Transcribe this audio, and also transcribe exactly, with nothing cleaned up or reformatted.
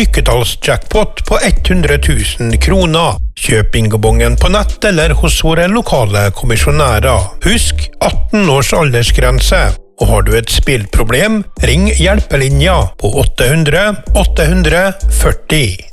lykketallsjackpot på hundre tusen kroner. Kjøp bingobongen på nett eller hos våre lokale kommisjonærer. Husk atten års aldersgrense. Og har du et spillproblem, ring hjelpelinja på åtte hundre åtte hundre førti.